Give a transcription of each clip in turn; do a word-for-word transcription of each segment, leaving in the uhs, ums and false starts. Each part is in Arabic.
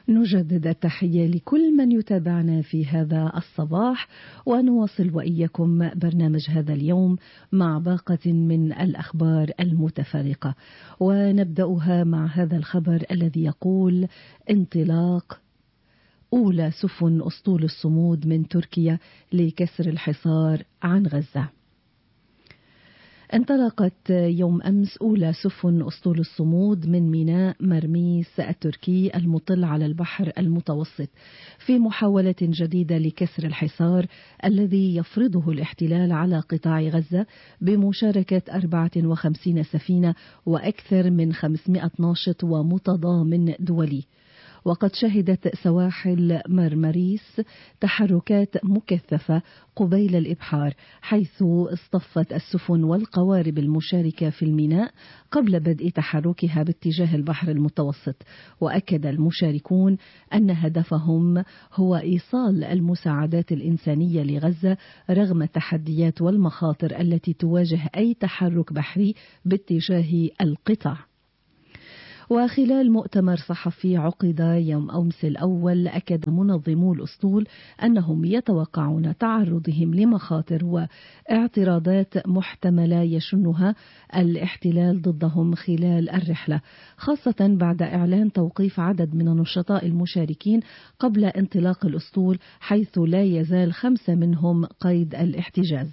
نجدد التحية لكل من يتابعنا في هذا الصباح، ونواصل وإياكم برنامج هذا اليوم مع باقة من الأخبار المتفرقة، ونبدأها مع هذا الخبر الذي يقول: انطلاق أولى سفن أسطول الصمود من تركيا لكسر الحصار عن غزة. انطلقت يوم أمس أولى سفن أسطول الصمود من ميناء مرميس التركي المطل على البحر المتوسط في محاولة جديدة لكسر الحصار الذي يفرضه الاحتلال على قطاع غزة بمشاركة أربعة وخمسين سفينة وأكثر من خمسمائة ناشط ومتضامن دولي. وقد شهدت سواحل مرمريس تحركات مكثفة قبيل الإبحار، حيث اصطفت السفن والقوارب المشاركة في الميناء قبل بدء تحركها باتجاه البحر المتوسط. وأكد المشاركون أن هدفهم هو إيصال المساعدات الإنسانية لغزة رغم التحديات والمخاطر التي تواجه أي تحرك بحري باتجاه القطاع. وخلال مؤتمر صحفي عقد يوم أمس الأول، أكد منظمو الأسطول أنهم يتوقعون تعرضهم لمخاطر واعتراضات محتملة يشنها الاحتلال ضدهم خلال الرحلة، خاصة بعد إعلان توقيف عدد من النشطاء المشاركين قبل انطلاق الأسطول، حيث لا يزال خمسة منهم قيد الاحتجاز.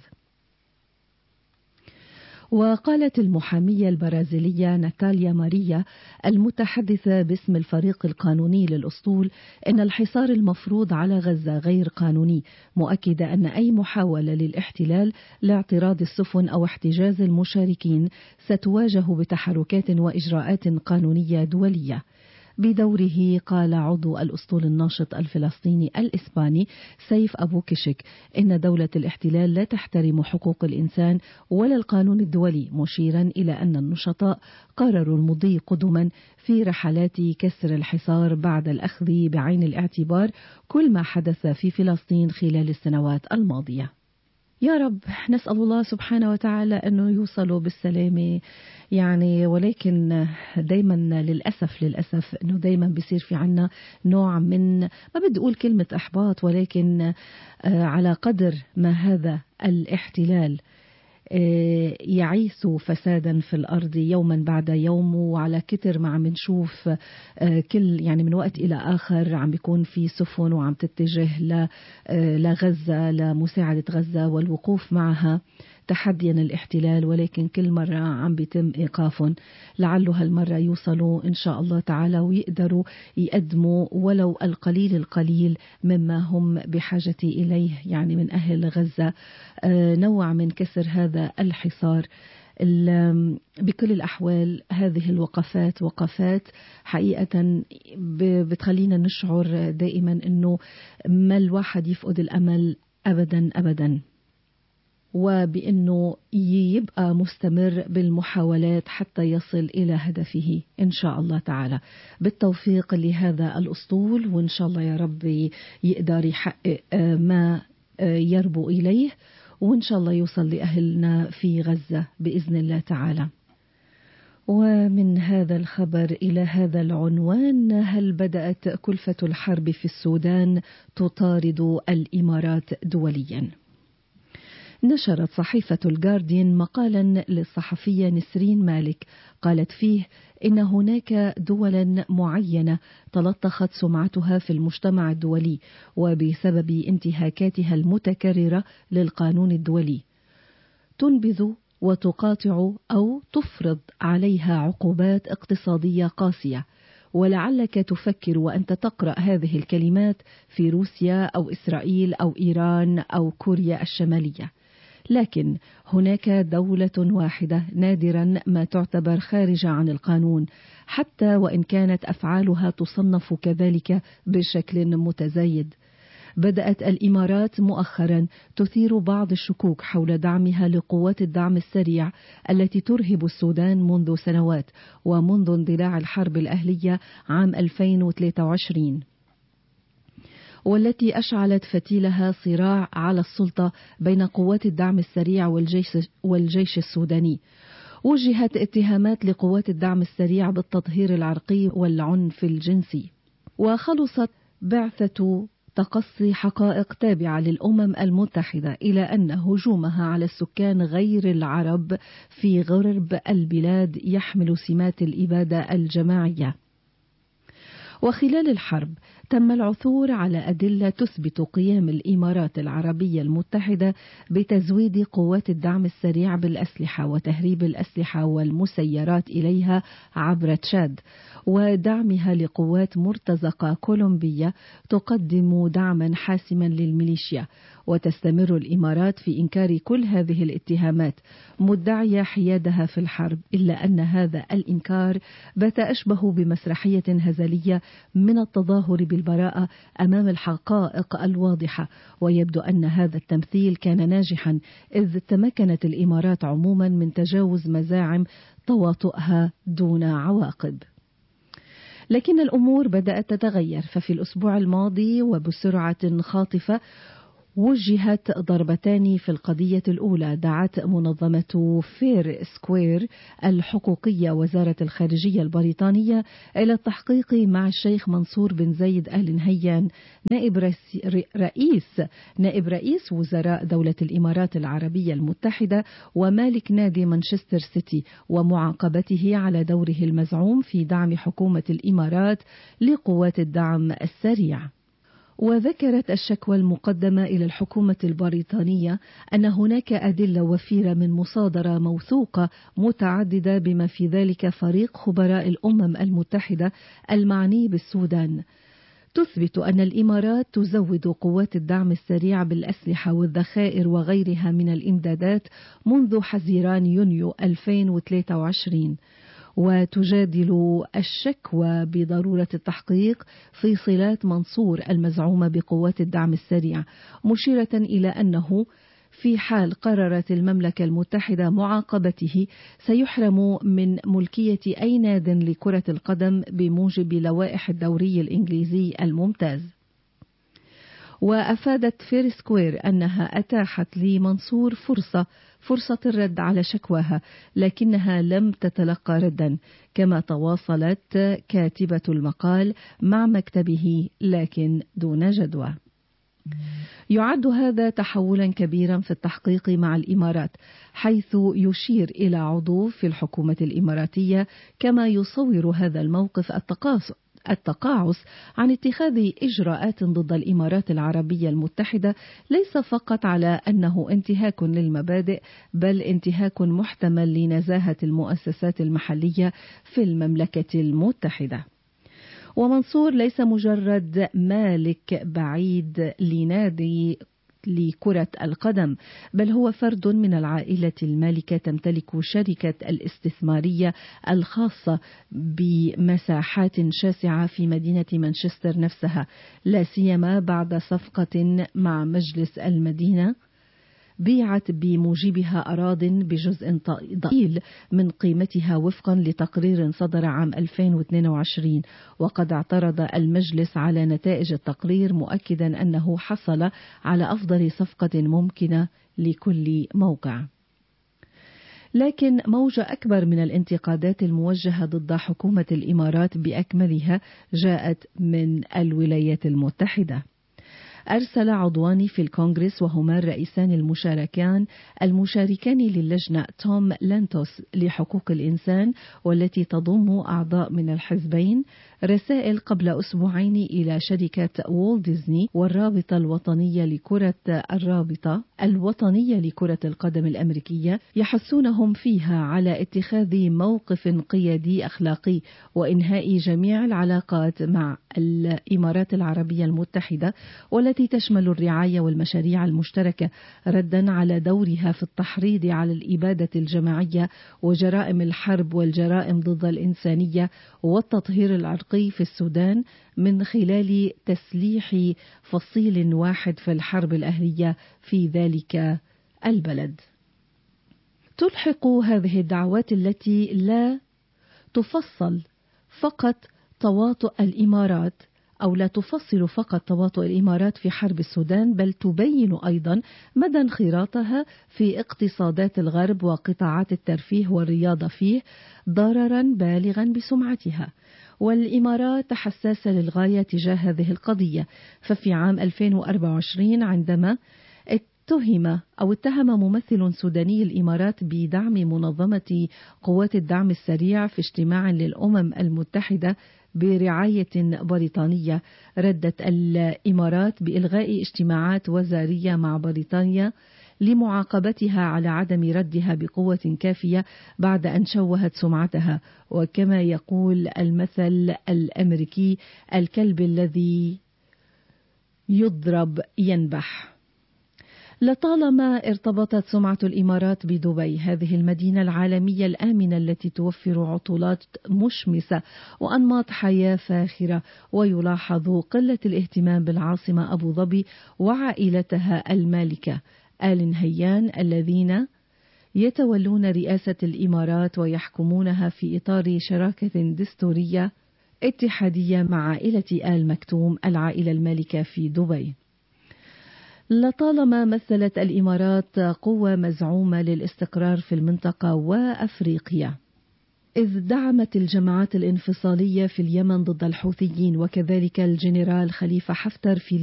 وقالت المحامية البرازيلية ناتاليا ماريا المتحدثة باسم الفريق القانوني للأسطول إن الحصار المفروض على غزة غير قانوني، مؤكدة أن أي محاولة للاحتلال لاعتراض السفن أو احتجاز المشاركين ستواجه بتحركات وإجراءات قانونية دولية. بدوره قال عضو الأسطول الناشط الفلسطيني الإسباني سيف أبو كشك إن دولة الاحتلال لا تحترم حقوق الإنسان ولا القانون الدولي، مشيرا إلى أن النشطاء قرروا المضي قدما في رحلات كسر الحصار بعد الأخذ بعين الاعتبار كل ما حدث في فلسطين خلال السنوات الماضية. يا رب نسأل الله سبحانه وتعالى أنه يوصلوا بالسلامة يعني، ولكن دايما للأسف للأسف أنه دايما بيصير في عنا نوع من، ما بدي أقول كلمة إحباط، ولكن على قدر ما هذا الاحتلال يعيث فسادا في الأرض يوما بعد يوم، وعلى كتر ما عم نشوف كل يعني من وقت إلى آخر عم بيكون في سفن وعم تتجه لغزة لمساعدة غزة والوقوف معها تحديا الاحتلال، ولكن كل مرة عم بيتم إيقافهم. لعله هالمرة يوصلوا إن شاء الله تعالى ويقدروا يقدموا ولو القليل القليل مما هم بحاجة إليه، يعني من أهل غزة نوع من كسر هذا الحصار. بكل الأحوال هذه الوقفات وقفات حقيقة بتخلينا نشعر دائما أنه ما الواحد يفقد الأمل أبدا أبدا، وبأنه يبقى مستمر بالمحاولات حتى يصل إلى هدفه إن شاء الله تعالى. بالتوفيق لهذا الأسطول، وإن شاء الله يا رب يقدر يحقق ما يربو إليه، وإن شاء الله يوصل لأهلنا في غزة بإذن الله تعالى. ومن هذا الخبر إلى هذا العنوان: هل بدأت كلفة الحرب في السودان تطارد الإمارات دوليا؟ نشرت صحيفة الجارديان مقالا للصحفية نسرين مالك قالت فيه إن هناك دولا معينة تلطخت سمعتها في المجتمع الدولي وبسبب انتهاكاتها المتكررة للقانون الدولي، تنبذ وتقاطع أو تفرض عليها عقوبات اقتصادية قاسية. ولعلك تفكر وأنت تقرأ هذه الكلمات في روسيا أو إسرائيل أو إيران أو كوريا الشمالية، لكن هناك دولة واحدة نادرا ما تعتبر خارجة عن القانون، حتى وإن كانت أفعالها تصنف كذلك بشكل متزايد. بدأت الإمارات مؤخرا تثير بعض الشكوك حول دعمها لقوات الدعم السريع التي ترهب السودان منذ سنوات ومنذ اندلاع الحرب الأهلية عام ألفين وثلاثة وعشرين، والتي أشعلت فتيلها صراع على السلطة بين قوات الدعم السريع والجيش, والجيش السوداني. وجهت اتهامات لقوات الدعم السريع بالتطهير العرقي والعنف الجنسي. وخلصت بعثة تقصي حقائق تابعة للأمم المتحدة إلى أن هجومها على السكان غير العرب في غرب البلاد يحمل سمات الإبادة الجماعية. وخلال الحرب تم العثور على أدلة تثبت قيام الإمارات العربية المتحدة بتزويد قوات الدعم السريع بالأسلحة وتهريب الأسلحة والمسيرات إليها عبر تشاد، ودعمها لقوات مرتزقة كولومبية تقدم دعما حاسما للميليشيا. وتستمر الإمارات في إنكار كل هذه الاتهامات مدعية حيادها في الحرب، إلا أن هذا الإنكار بات أشبه بمسرحية هزلية من التظاهر بالبراءة أمام الحقائق الواضحة. ويبدو أن هذا التمثيل كان ناجحا، إذ تمكنت الإمارات عموما من تجاوز مزاعم تواطؤها دون عواقب. لكن الأمور بدأت تتغير، ففي الأسبوع الماضي وبسرعة خاطفة وجهت ضربتان في القضية الأولى. دعت منظمة فير سكوير الحقوقية وزارة الخارجية البريطانية إلى التحقيق مع الشيخ منصور بن زايد آل نهيان نائب رئيس نائب رئيس وزراء دولة الإمارات العربية المتحدة ومالك نادي مانشستر سيتي، ومعاقبته على دوره المزعوم في دعم حكومة الإمارات لقوات الدعم السريع. وذكرت الشكوى المقدمة إلى الحكومة البريطانية أن هناك أدلة وفيرة من مصادرة موثوقة متعددة بما في ذلك فريق خبراء الأمم المتحدة المعني بالسودان تثبت أن الإمارات تزود قوات الدعم السريع بالأسلحة والذخائر وغيرها من الإمدادات منذ حزيران يونيو ألفين وثلاثة وعشرين. وتجادل الشكوى بضرورة التحقيق في صلات منصور المزعومة بقوات الدعم السريع، مشيرة إلى أنه في حال قررت المملكة المتحدة معاقبته سيحرم من ملكية أي ناد لكرة القدم بموجب لوائح الدوري الإنجليزي الممتاز. وأفادت فير سكوير أنها أتاحت لمنصور فرصة فرصة الرد على شكواها، لكنها لم تتلقى ردا، كما تواصلت كاتبة المقال مع مكتبه لكن دون جدوى. يعد هذا تحولا كبيرا في التحقيق مع الإمارات، حيث يشير إلى عضو في الحكومة الإماراتية كما يصور هذا الموقف التقاص التقاعس عن اتخاذ إجراءات ضد الإمارات العربية المتحدة، ليس فقط على أنه انتهاك للمبادئ بل انتهاك محتمل لنزاهة المؤسسات المحلية في المملكة المتحدة. ومنصور ليس مجرد مالك بعيد لنادي لكرة القدم، بل هو فرد من العائلة المالكة تمتلك شركة الاستثمارية الخاصة بمساحات شاسعة في مدينة مانشستر نفسها، لا سيما بعد صفقة مع مجلس المدينة بيعت بموجبها أراضٍ بجزء ضئيل من قيمتها وفقا لتقرير صدر عام ألفين واثنين وعشرين. وقد اعترض المجلس على نتائج التقرير مؤكدا أنه حصل على أفضل صفقة ممكنة لكل موقع. لكن موجة أكبر من الانتقادات الموجهة ضد حكومة الإمارات بأكملها جاءت من الولايات المتحدة. أرسل عضوان في الكونغرس وهما الرئيسان المشاركان المشاركان للجنة توم لانتوس لحقوق الإنسان والتي تضم أعضاء من الحزبين رسائل قبل أسبوعين إلى شركة وول ديزني والرابطة الوطنية لكرة الرابطة الوطنية لكرة القدم الأمريكية، يحثونهم فيها على اتخاذ موقف قيادي أخلاقي وإنهاء جميع العلاقات مع الإمارات العربية المتحدة والتي تشمل الرعاية والمشاريع المشتركة، ردا على دورها في التحريض على الإبادة الجماعية وجرائم الحرب والجرائم ضد الإنسانية والتطهير العرقي في السودان من خلال تسليح فصيل واحد في الحرب الأهلية في ذلك البلد. تلحق هذه الدعوات التي لا تفصل فقط تواطؤ الإمارات أو لا تفصل فقط تواطؤ الإمارات في حرب السودان، بل تبين أيضا مدى انخراطها في اقتصادات الغرب وقطاعات الترفيه والرياضة فيه ضررا بالغا بسمعتها. والإمارات حساسة للغاية تجاه هذه القضية، ففي عام ألفين وأربعة وعشرين عندما اتهم أو اتهم ممثل سوداني الإمارات بدعم منظمة قوات الدعم السريع في اجتماع للأمم المتحدة برعاية بريطانية، ردت الإمارات بإلغاء اجتماعات وزارية مع بريطانيا لمعاقبتها على عدم ردها بقوة كافية بعد أن شوهت سمعتها. وكما يقول المثل الأمريكي: الكلب الذي يضرب ينبح. لطالما ارتبطت سمعة الإمارات بدبي، هذه المدينة العالمية الآمنة التي توفر عطلات مشمسة وأنماط حياة فاخرة، ويلاحظ قلة الاهتمام بالعاصمة أبو ظبي وعائلتها المالكة آل نهيان الذين يتولون رئاسة الإمارات ويحكمونها في إطار شراكة دستورية اتحادية مع عائلة آل مكتوم العائلة المالكة في دبي. لطالما مثلت الإمارات قوة مزعومة للاستقرار في المنطقة وأفريقيا، إذ دعمت الجماعات الانفصالية في اليمن ضد الحوثيين، وكذلك الجنرال خليفة حفتر في